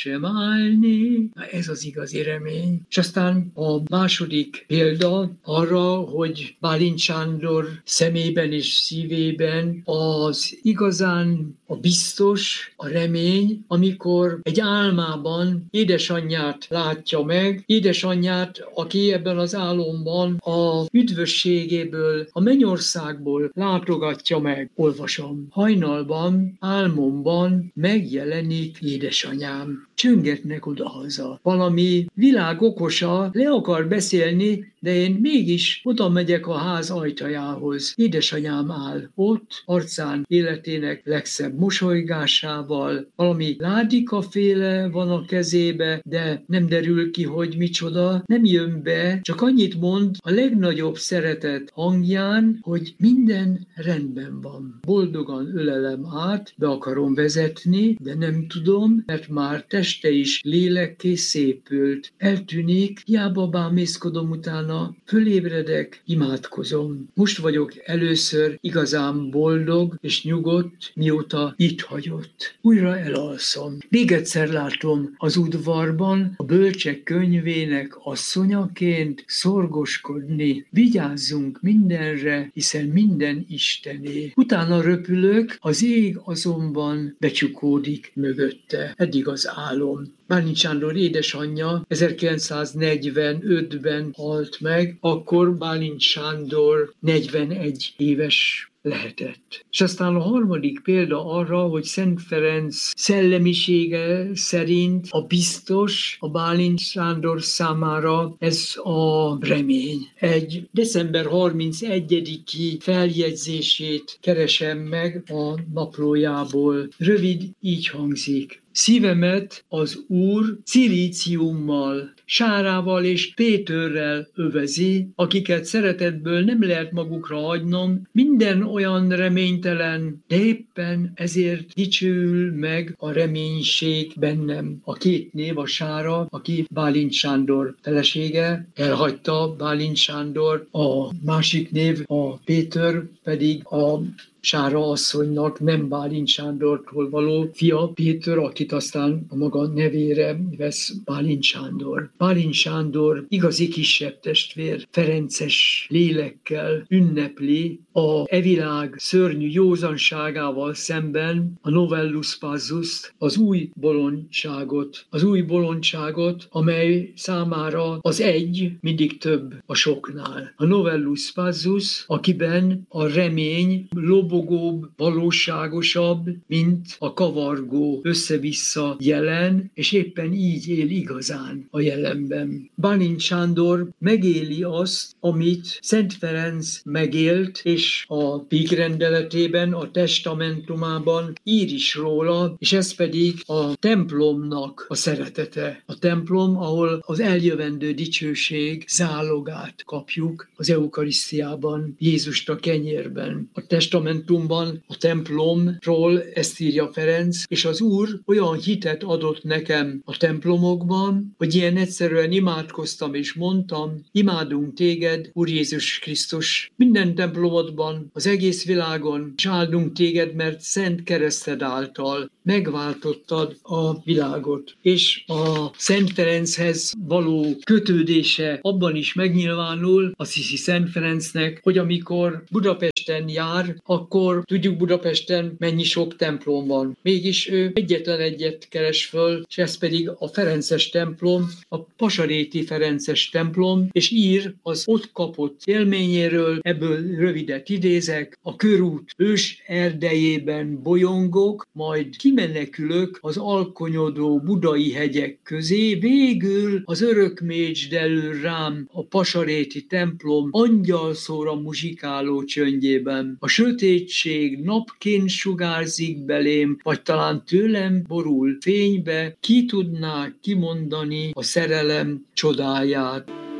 sem állni. Na, ez az igazi remény. És aztán a második példa arra, hogy Bálint Sándor szemében és szívében az igazán a biztos, a remény, amikor egy álmában édesanyját látja meg, édesanyját, aki ebben az álomban a üdvösségéből, a mennyországból látogatja meg. Olvasom. Hajnalban, álmomban megjelenik édesanyám. Csöngetnek odahaza. Valami világ okosa le akar beszélni, de én mégis oda megyek a ház ajtajához. Édesanyám áll ott, arcán életének legszebb mosolygásával, valami ládikaféle van a kezébe, de nem derül ki, hogy micsoda, nem jön be, csak annyit mond a legnagyobb szeretet hangján, hogy minden rendben van. Boldogan ölelem át, be akarom vezetni, de nem tudom, mert már teste is lélekké szépült. Eltűnik, hiába bámészkodom utána, fölébredek, imádkozom. Most vagyok először igazán boldog és nyugodt, mióta itt hagyott. Újra elalszom. Még egyszer látom az udvarban a bölcsek könyvének asszonyaként szorgoskodni. Vigyázzunk mindenre, hiszen minden Istené. Utána röpülök, az ég azonban becsukódik mögötte. Eddig az álom. Bálint Sándor édesanyja 1945-ben halt meg, akkor Bálint Sándor 41 éves lehetett. És aztán a harmadik példa arra, hogy Szent Ferenc szellemisége szerint a biztos a Bálint Sándor számára ez a remény. Egy december 31-i feljegyzését keresem meg a naplójából. Rövid, így hangzik. Szívemet az Úr szilíciummal, sárával és pétörrel övezi, akiket szeretetből nem lehet magukra hagynom, minden olyan reménytelen, de éppen ezért dicsőül meg a reménység bennem. A két név a Sára, aki Bálint Sándor felesége, elhagyta Bálint Sándor, a másik név a Péter pedig a Sára asszonynak nem Bálint Sándortól való fia, Péter, akit aztán a maga nevére vesz Bálint Sándor. Bálint Sándor igazi kisebb testvér, ferences lélekkel ünnepli a evilág szörnyű józanságával szemben a novellus pazzust, az új bolondságot, amely számára az egy mindig több a soknál. A novellus pazzus, akiben a remény lobogóbb, valóságosabb, mint a kavargó össze-vissza jelen, és éppen így él igazán a jelenben. Bálint Sándor megéli azt, amit Szent Ferenc megélt, és a vígrendeletében, a testamentumában ír is róla, és ez pedig a templomnak a szeretete. A templom, ahol az eljövendő dicsőség zálogát kapjuk az eukarisztiában, Jézust a kenyérben. A testamentumban, a templomról ezt írja Ferenc, és az Úr olyan hitet adott nekem a templomokban, hogy ilyen egyszerűen imádkoztam és mondtam, imádunk téged, Úr Jézus Krisztus, minden templomodban, az egész világon, és áldunk téged, mert szent kereszted által megváltottad a világot. És a Szent Ferenchez való kötődése abban is megnyilvánul, azt hiszi Szent Ferencnek, hogy amikor Budapesten jár, akkor tudjuk Budapesten mennyi sok templom van. Mégis ő egyetlen egyet keres föl, és ez pedig a Ferences templom, a Pasaréti Ferences templom, és ír az ott kapott élményéről, ebből rövidet idézek, a körút ős erdejében bolyongok, majd kimenekülök az alkonyodó budai hegyek közé, végül az örökmécs delül rám a Pasaréti templom angyalszóra muzsikáló csöndjében. A sötétség napként sugárzik belém, vagy talán tőlem borul fénybe, ki tudná kimondani a szerelem csodáját.